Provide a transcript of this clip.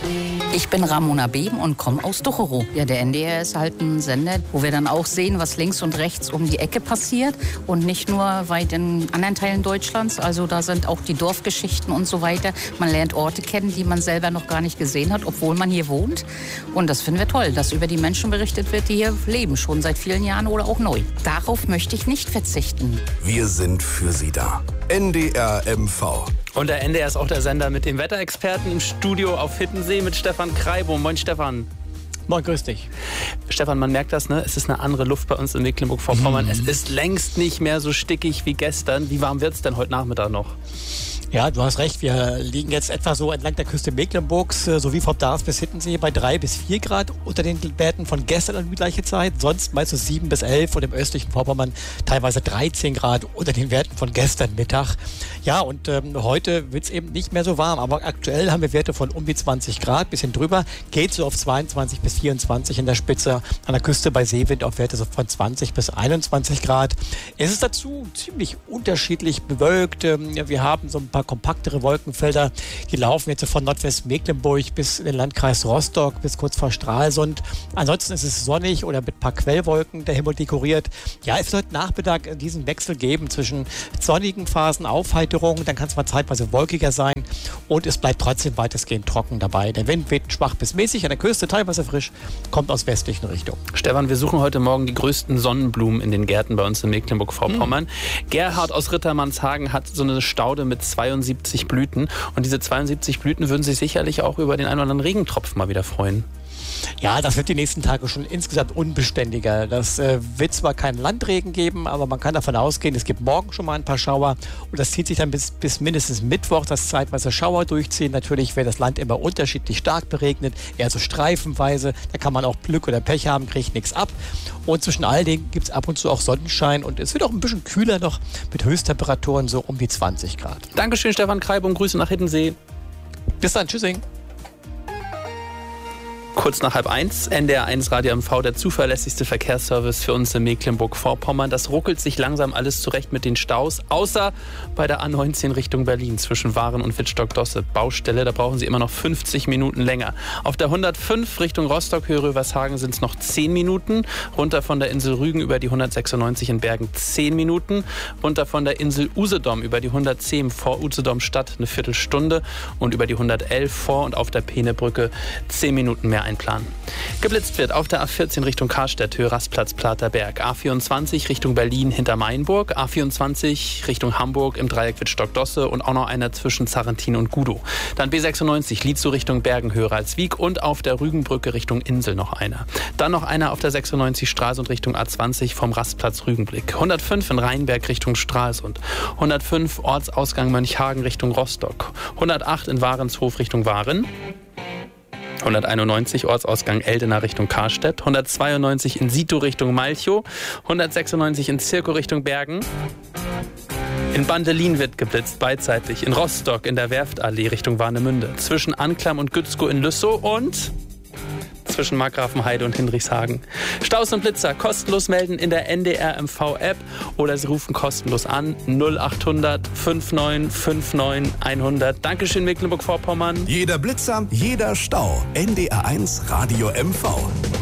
Ich bin Ramona Behm und komme aus Ducherow. Ja, der NDR ist halt ein Sender, wo wir dann auch sehen, was links und rechts um die Ecke passiert und nicht nur weit in anderen Teilen Deutschlands. Also da sind auch die Dorfgeschichten und so weiter. Man lernt Orte kennen, die man selber noch gar nicht gesehen hat, obwohl man hier wohnt. Und das finden wir toll, dass über die Menschen berichtet wird, die hier leben, schon seit vielen Jahren oder auch neu. Darauf möchte ich nicht verzichten. Wir sind für Sie da. NDR MV. Und der NDR ist auch der Sender mit dem Wetterexperten im Studio auf Hittensee mit Stefan Kreibo. Moin Stefan. Moin, grüß dich. Stefan, man merkt das, ne? Es ist eine andere Luft bei uns in Mecklenburg-Vorpommern. Es ist längst nicht mehr so stickig wie gestern. Wie warm wird es denn heute Nachmittag noch? Ja, du hast recht. Wir liegen jetzt etwa so entlang der Küste Mecklenburgs, sowie vom Darß bis Hittensee, bei 3 bis 4 Grad unter den Werten von gestern um die gleiche Zeit. Sonst meistens 7 bis 11 und im östlichen Vorpommern teilweise 13 Grad unter den Werten von gestern Mittag. Ja, und heute wird es eben nicht mehr so warm. Aber aktuell haben wir Werte von um die 20 Grad, bisschen drüber. Geht so auf 22 bis 24 in der Spitze. An der Küste bei Seewind auf Werte so von 20 bis 21 Grad. Es ist dazu ziemlich unterschiedlich bewölkt. Wir haben so ein paar kompaktere Wolkenfelder, die laufen jetzt von Nordwestmecklenburg bis in den Landkreis Rostock, bis kurz vor Stralsund. Ansonsten ist es sonnig oder mit ein paar Quellwolken der Himmel dekoriert. Ja, es wird heute Nachmittag diesen Wechsel geben zwischen sonnigen Phasen, Aufheiterung, dann kann es mal zeitweise wolkiger sein und es bleibt trotzdem weitestgehend trocken dabei. Der Wind weht schwach bis mäßig, an der Küste teilweise frisch, kommt aus westlichen Richtungen. Stefan, wir suchen heute Morgen die größten Sonnenblumen in den Gärten bei uns in Mecklenburg-Vorpommern. Gerhard aus Rittermannshagen hat so eine Staude mit 72 Blüten. Und diese 72 Blüten würden sich sicherlich auch über den einen oder anderen Regentropfen mal wieder freuen. Ja, das wird die nächsten Tage schon insgesamt unbeständiger. Das wird zwar keinen Landregen geben, aber man kann davon ausgehen, es gibt morgen schon mal ein paar Schauer und das zieht sich dann bis mindestens Mittwoch, dass zeitweise Schauer durchziehen. Natürlich wird das Land immer unterschiedlich stark beregnet, eher so streifenweise. Da kann man auch Glück oder Pech haben, kriegt nichts ab. Und zwischen all denen gibt es ab und zu auch Sonnenschein und es wird auch ein bisschen kühler noch mit Höchsttemperaturen so um die 20 Grad. Dankeschön, Stefan Kreibo, und Grüße nach Hiddensee. Bis dann, tschüssing. Kurz nach 12:30, NDR 1 Radio MV, der zuverlässigste Verkehrsservice für uns in Mecklenburg-Vorpommern. Das ruckelt sich langsam alles zurecht mit den Staus, außer bei der A19 Richtung Berlin zwischen Waren und Wittstock-Dosse. Baustelle, da brauchen Sie immer noch 50 Minuten länger. Auf der 105 Richtung Rostock, Höhe Rövershagen, sind es noch 10 Minuten. Runter von der Insel Rügen über die 196 in Bergen 10 Minuten. Runter von der Insel Usedom über die 110 vor Usedom Stadt eine Viertelstunde. Und über die 111 vor und auf der Peenebrücke 10 Minuten mehr einplanen. Geblitzt wird auf der A14 Richtung Karstedt, Höhe Rastplatz Platerberg. A24 Richtung Berlin hinter Mainburg. A24 Richtung Hamburg im Dreieck Wittstock-Dosse und auch noch einer zwischen Zarrentin und Gudow. Dann B96 Lietzow Richtung Bergen, Höhe Ralswiek und auf der Rügenbrücke Richtung Insel noch einer. Dann noch einer auf der 96 Stralsund Richtung A20 vom Rastplatz Rügenblick. 105 in Rheinberg Richtung Stralsund. 105 Ortsausgang Mönchhagen Richtung Rostock. 108 in Warenshof Richtung Waren. 191 Ortsausgang Eldena Richtung Karstedt, 192 in Sito Richtung Malchow, 196 in Zirkow Richtung Bergen. In Bandelin wird geblitzt, beidseitig. In Rostock in der Werftallee Richtung Warnemünde. Zwischen Anklam und Gützkow in Lüssow und zwischen Markgrafenheide und Hinrichshagen. Staus und Blitzer kostenlos melden in der NDR MV App oder Sie rufen kostenlos an 0800 5959 100. Dankeschön Mecklenburg-Vorpommern. Jeder Blitzer, jeder Stau. NDR 1 Radio MV.